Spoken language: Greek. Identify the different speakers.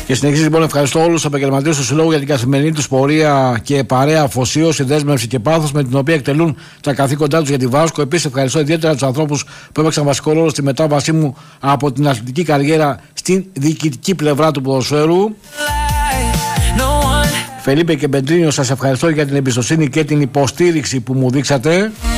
Speaker 1: Και συνεχίζει λοιπόν, ευχαριστώ όλους τους επαγγελματίες του Συλλόγου για την καθημερινή τους πορεία και παρέα αφοσίωση, δέσμευση και πάθος με την οποία εκτελούν τα καθήκοντά τους για τη Βάσκο. Επίσης, ευχαριστώ ιδιαίτερα τους ανθρώπους που έπαιξαν βασικό ρόλο στη μετάβασή μου από την αθλητική καριέρα στην διοικητική πλευρά του ποδοσφαίρου. Φελίπε και Μπεντρίνιο, σας ευχαριστώ για την εμπιστοσύνη και την υποστήριξη που μου δείξατε.